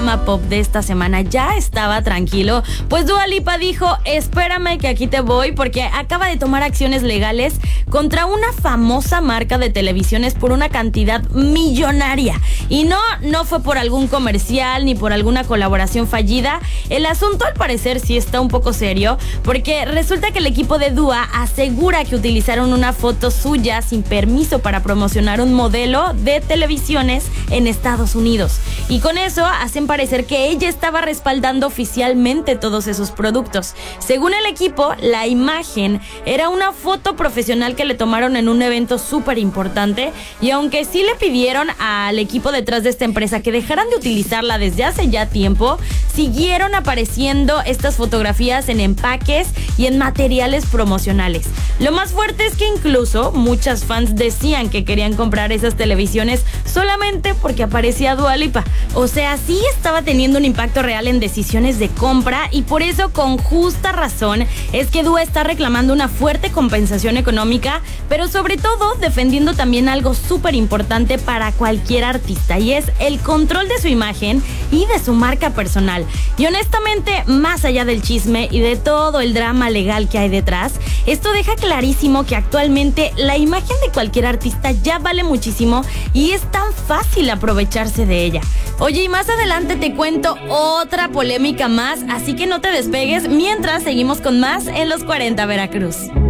drama pop de esta semana ya estaba tranquilo, pues Dua Lipa dijo: espérame que aquí te voy, porque acaba de tomar acciones legales contra una famosa marca de televisiones por una cantidad millonaria. Y no fue por algún comercial ni por alguna colaboración fallida. El asunto al parecer sí está un poco serio, porque resulta que el equipo de Dua asegura que utilizaron una foto suya sin permiso para promocionar un modelo de televisiones en Estados Unidos. Y con eso hacen parecer que ella estaba respaldando oficialmente todos esos productos. Según el equipo, la imagen era una foto profesional que le tomaron en un evento súper importante, y aunque sí le pidieron al equipo detrás de esta empresa que dejaran de utilizarla desde hace ya tiempo, siguieron apareciendo estas fotografías en empaques y en materiales promocionales. Lo más fuerte es que incluso muchas fans decían que querían comprar esas televisiones solamente porque aparecía Dua Lipa. O sea, sí estaba teniendo un impacto real en decisiones de compra, y por eso, con justa razón, es que Dua está reclamando una fuerte compensación económica, pero sobre todo defendiendo también algo súper importante para cualquier artista, y es el control de su imagen y de su marca personal. Y honestamente, más allá del chisme y de todo el drama legal que hay detrás, esto deja clarísimo que actualmente la imagen de cualquier artista ya vale muchísimo y es tan fácil aprovecharse de ella. Oye, y más adelante te cuento otra polémica más, así que no te despegues mientras seguimos con más en Los 40 Veracruz.